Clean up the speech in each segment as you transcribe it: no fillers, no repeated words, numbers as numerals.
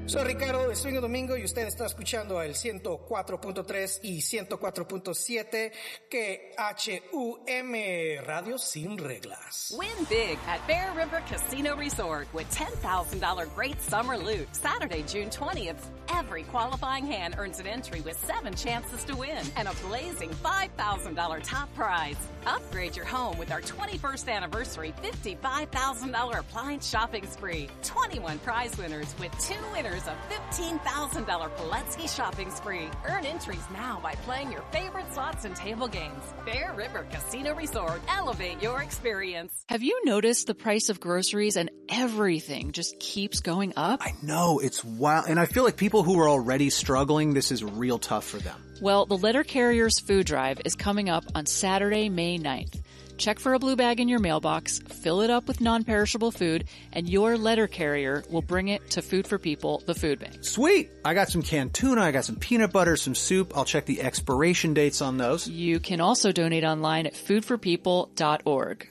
Soy Ricardo de Swing Domingo y usted está escuchando el 104.3 y 104.7 KHUM Radio Sin Reglas. Win big at Bear River Casino Resort with $10,000 great summer loot. Saturday, June 20th. Every qualifying hand earns an entry with 7 chances to win and a blazing $5,000 top prize. Upgrade your home with our 21st anniversary $55,000 appliance shopping spree. 21 prize winners with 2 winners of $15,000 Pulaski shopping spree. Earn entries now by playing your favorite slots and table games. Bear River Casino Resort. Elevate your experience. Have you noticed the price of groceries and everything just keeps going up? I know, it's wild. And I feel like people who are already struggling, this is real tough for them. Well, the Letter Carriers Food Drive is coming up on Saturday, May 9th. Check for a blue bag in your mailbox, fill it up with non-perishable food, and your letter carrier will bring it to Food for People, the food bank. Sweet! I got some canned tuna, I got some peanut butter, some soup. I'll check the expiration dates on those. You can also donate online at foodforpeople.org.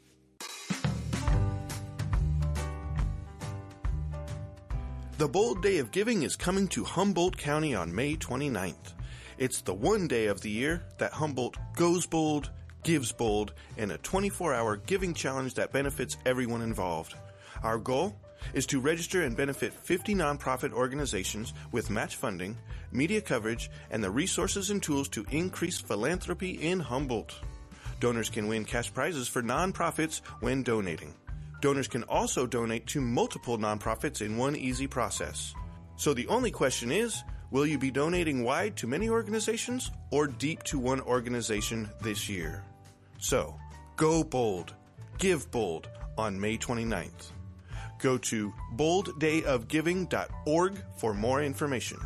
The Bold Day of Giving is coming to Humboldt County on May 29th. It's the one day of the year that Humboldt goes bold, gives bold, in a 24-hour giving challenge that benefits everyone involved. Our goal is to register and benefit 50 nonprofit organizations with match funding, media coverage, and the resources and tools to increase philanthropy in Humboldt. Donors can win cash prizes for nonprofits when donating. Donors can also donate to multiple nonprofits in one easy process. So the only question is, will you be donating wide to many organizations or deep to one organization this year? So, go bold, give bold on May 29th. Go to bolddayofgiving.org for more information.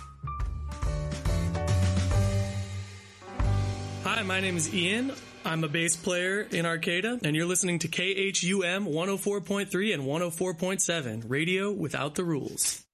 Hi, my name is Ian. I'm a bass player in Arcata, and you're listening to KHUM 104.3 and 104.7, Radio Without the Rules.